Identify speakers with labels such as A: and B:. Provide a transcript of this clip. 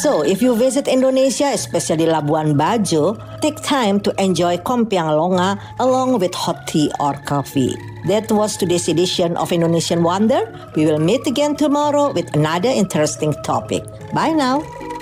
A: So, if you visit Indonesia, especially Labuan Bajo, take time to enjoy Kompiang Longa along with hot tea or coffee. That was today's edition of Indonesian Wonder. We will meet again tomorrow with another interesting topic. Bye now.